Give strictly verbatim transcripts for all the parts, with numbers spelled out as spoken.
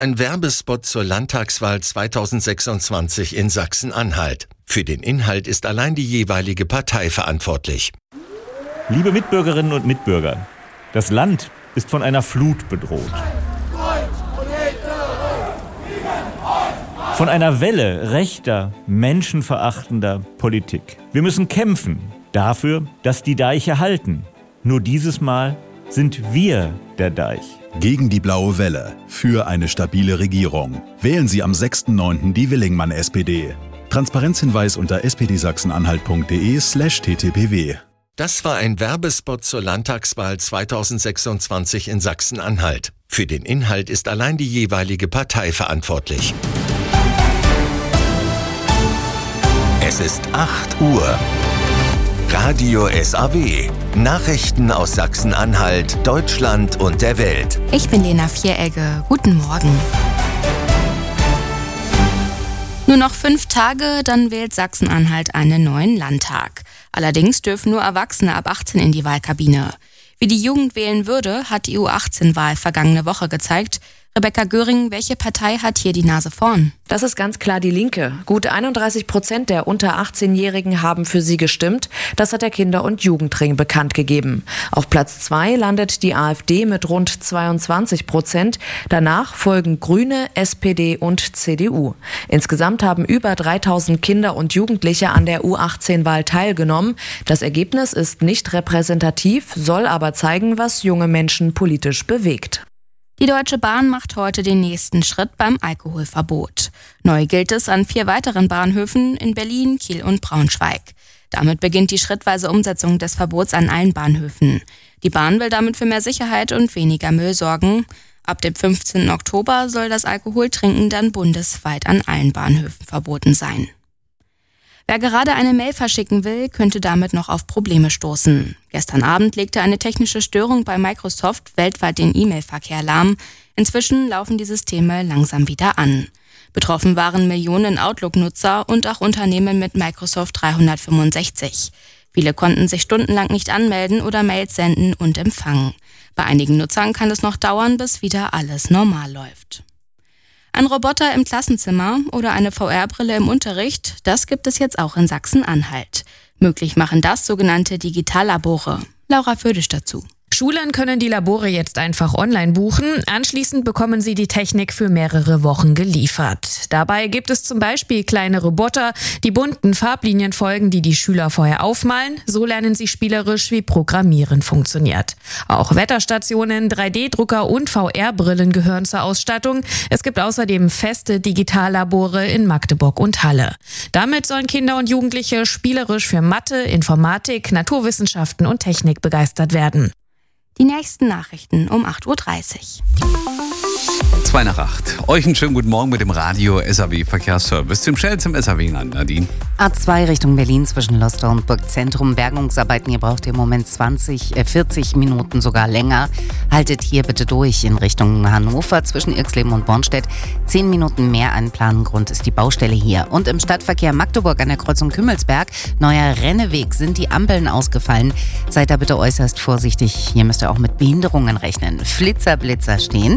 Ein Werbespot zur Landtagswahl zweitausendsechsundzwanzig in Sachsen-Anhalt. Für den Inhalt ist allein die jeweilige Partei verantwortlich. Liebe Mitbürgerinnen und Mitbürger, das Land ist von einer Flut bedroht. Von einer Welle rechter, menschenverachtender Politik. Wir müssen kämpfen dafür, dass die Deiche halten. Nur dieses Mal sind wir der Deich. Gegen die blaue Welle. Für eine stabile Regierung. Wählen Sie am sechsten neunten die Willingmann S P D. Transparenzhinweis unter s p d sachsen-anhalt punkt d e slash t t p w. Das war ein Werbespot zur Landtagswahl zweitausendsechsundzwanzig in Sachsen-Anhalt. Für den Inhalt ist allein die jeweilige Partei verantwortlich. Es ist acht Uhr. Radio S A W. Nachrichten aus Sachsen-Anhalt, Deutschland und der Welt. Ich bin Lena Vieregge. Guten Morgen. Nur noch fünf Tage, dann wählt Sachsen-Anhalt einen neuen Landtag. Allerdings dürfen nur Erwachsene ab achtzehn in die Wahlkabine. Wie die Jugend wählen würde, hat die U achtzehn Wahl vergangene Woche gezeigt. Rebecca Göring, welche Partei hat hier die Nase vorn? Das ist ganz klar die Linke. Gut einunddreißig Prozent der unter achtzehnjährigen haben für sie gestimmt. Das hat der Kinder- und Jugendring bekannt gegeben. Auf Platz zwei landet die AfD mit rund zweiundzwanzig Prozent. Danach folgen Grüne, S P D und C D U. Insgesamt haben über dreitausend Kinder und Jugendliche an der U achtzehn Wahl teilgenommen. Das Ergebnis ist nicht repräsentativ, soll aber zeigen, was junge Menschen politisch bewegt. Die Deutsche Bahn macht heute den nächsten Schritt beim Alkoholverbot. Neu gilt es an vier weiteren Bahnhöfen in Berlin, Kiel und Braunschweig. Damit beginnt die schrittweise Umsetzung des Verbots an allen Bahnhöfen. Die Bahn will damit für mehr Sicherheit und weniger Müll sorgen. Ab dem fünfzehnten Oktober soll das Alkoholtrinken dann bundesweit an allen Bahnhöfen verboten sein. Wer gerade eine Mail verschicken will, könnte damit noch auf Probleme stoßen. Gestern Abend legte eine technische Störung bei Microsoft weltweit den E-Mail-Verkehr lahm. Inzwischen laufen die Systeme langsam wieder an. Betroffen waren Millionen Outlook-Nutzer und auch Unternehmen mit Microsoft dreihundertfünfundsechzig. Viele konnten sich stundenlang nicht anmelden oder Mails senden und empfangen. Bei einigen Nutzern kann es noch dauern, bis wieder alles normal läuft. Ein Roboter im Klassenzimmer oder eine V R-Brille im Unterricht, das gibt es jetzt auch in Sachsen-Anhalt. Möglich machen das sogenannte Digitallabore. Laura Födisch dazu. Schulen können die Labore jetzt einfach online buchen. Anschließend bekommen sie die Technik für mehrere Wochen geliefert. Dabei gibt es zum Beispiel kleine Roboter, die bunten Farblinien folgen, die die Schüler vorher aufmalen. So lernen sie spielerisch, wie Programmieren funktioniert. Auch Wetterstationen, drei D Drucker und V R-Brillen gehören zur Ausstattung. Es gibt außerdem feste Digitallabore in Magdeburg und Halle. Damit sollen Kinder und Jugendliche spielerisch für Mathe, Informatik, Naturwissenschaften und Technik begeistert werden. Die nächsten Nachrichten um acht Uhr dreißig. Zwei nach acht. Euch einen schönen guten Morgen mit dem Radio S A W Verkehrsservice. Zum Schnell zum S A W an, Nadine. A zwei Richtung Berlin zwischen Lostor und Burgzentrum. Bergungsarbeiten, ihr braucht im Moment zwanzig, äh vierzig Minuten, sogar länger. Haltet hier bitte durch in Richtung Hannover zwischen Irxleben und Bornstedt. Zehn Minuten mehr einplanen, Grund ist die Baustelle hier. Und im Stadtverkehr Magdeburg an der Kreuzung Kümmelsberg, neuer Renneweg, sind die Ampeln ausgefallen. Seid da bitte äußerst vorsichtig. Hier müsst ihr auch mit Behinderungen rechnen. Flitzer, Blitzer stehen.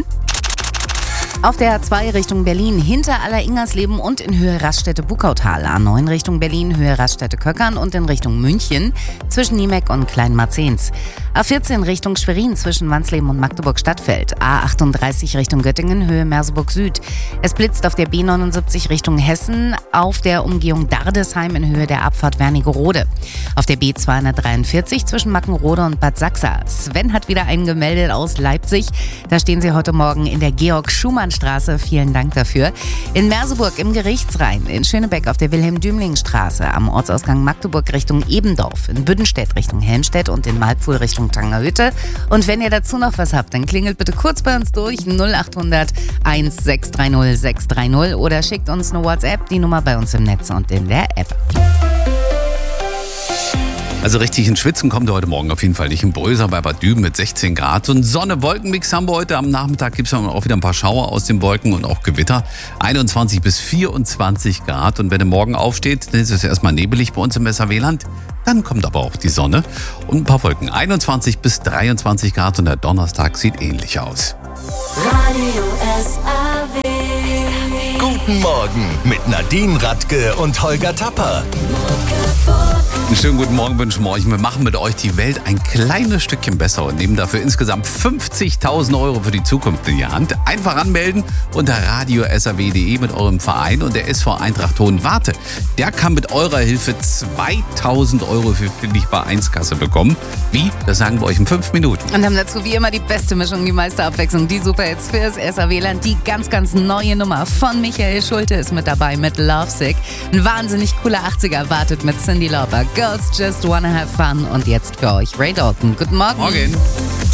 Auf der A zwei Richtung Berlin hinter Aller-Ingersleben und in Höhe Raststätte-Buckautal. A neun Richtung Berlin, Höhe Raststätte-Köckern und in Richtung München zwischen Niemeck und Kleinmarzens. A vierzehn Richtung Schwerin zwischen Wansleben und Magdeburg-Stadtfeld. A achtunddreißig Richtung Göttingen, Höhe Merseburg Süd. Es blitzt auf der B neunundsiebzig Richtung Hessen, auf der Umgehung Dardesheim in Höhe der Abfahrt Wernigerode. Auf der B zweihundertdreiundvierzig zwischen Mackenrode und Bad Sachsa. Sven hat wieder einen gemeldet aus Leipzig. Da stehen sie heute Morgen in der Georg-Schumann-Straße. Vielen Dank dafür. In Merseburg im Gerichtsrhein, in Schönebeck auf der Wilhelm-Dümling-Straße, am Ortsausgang Magdeburg Richtung Ebendorf, in Büddenstedt Richtung Helmstedt und in Malpfuhl Richtung Tangerhütte. Und wenn ihr dazu noch was habt, dann klingelt bitte kurz bei uns durch null achthundert eins sechs drei null sechs drei null oder schickt uns eine WhatsApp, die Nummer bei uns im Netz und in der App. Also richtig ins Schwitzen kommt ihr heute Morgen auf jeden Fall nicht. In Bröser bei Bad Düben mit sechzehn Grad. Und Sonne-Wolkenmix haben wir heute. Am Nachmittag gibt es auch wieder ein paar Schauer aus den Wolken und auch Gewitter. einundzwanzig bis vierundzwanzig Grad. Und wenn ihr morgen aufsteht, dann ist es erstmal nebelig bei uns im S A W-Land. Dann kommt aber auch die Sonne und ein paar Wolken. einundzwanzig bis dreiundzwanzig Grad und der Donnerstag sieht ähnlich aus. Radio S A W Guten Morgen mit Nadine Radke und Holger Tapper. Einen schönen guten Morgen wünschen wir euch. Wir machen mit euch die Welt ein kleines Stückchen besser und nehmen dafür insgesamt fünfzigtausend Euro für die Zukunft in die Hand. Einfach anmelden unter radio s a w punkt d e mit eurem Verein und der S V Eintracht Hohenwarte. Der kann mit eurer Hilfe zweitausend Euro für Findig bei eins Kasse bekommen. Wie? Das sagen wir euch in fünf Minuten. Und haben dazu wie immer die beste Mischung, die meiste Abwechslung, die Superhits fürs S A W-Land. Die ganz, ganz neue Nummer von Michael Schulte ist mit dabei mit Lovesick. Ein wahnsinnig cooler achtziger wartet mit Cyndi Lauper. Girls Just Wanna Have Fun. Und jetzt für euch Ray Dalton. Guten Morgen. Morgen.